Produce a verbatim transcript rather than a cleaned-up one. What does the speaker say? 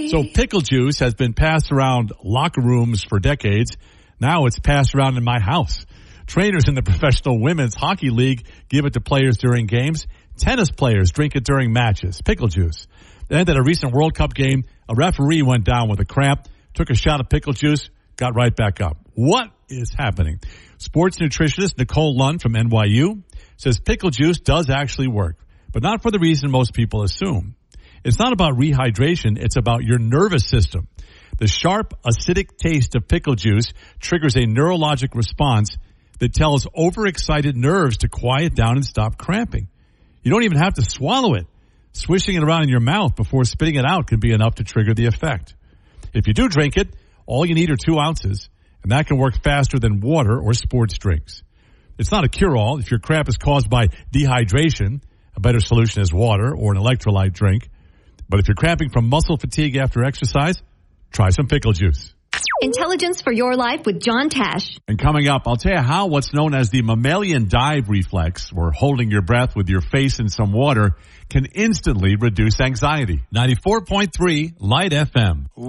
So pickle juice has been passed around locker rooms for decades. Now it's passed around in my house. Trainers in the Professional Women's Hockey League give it to players during games. Tennis players drink it during matches. Pickle juice. Then at a recent World Cup game, a referee went down with a cramp, took a shot of pickle juice, got right back up. What is happening? Sports nutritionist Nicole Lund from N Y U says pickle juice does actually work, but not for the reason most people assume. It's not about rehydration. It's about your nervous system. The sharp, acidic taste of pickle juice triggers a neurologic response that tells overexcited nerves to quiet down and stop cramping. You don't even have to swallow it. Swishing it around in your mouth before spitting it out can be enough to trigger the effect. If you do drink it, all you need are two ounces, and that can work faster than water or sports drinks. It's not a cure-all. If your cramp is caused by dehydration, a better solution is water or an electrolyte drink. But if you're cramping from muscle fatigue after exercise, try some pickle juice. Intelligence for your life with John Tash. And coming up, I'll tell you how what's known as the mammalian dive reflex, or holding your breath with your face in some water, can instantly reduce anxiety. ninety-four point three Light F M.